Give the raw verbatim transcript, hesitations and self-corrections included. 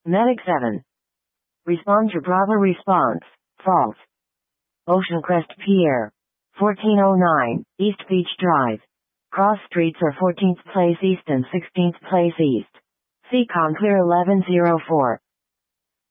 Medic seven. Respond to Bravo response. False. Ocean Crest Pier. fourteen oh nine, East Beach Drive. Cross streets are fourteenth Place East and sixteenth Place East. Seacon Clear eleven oh four.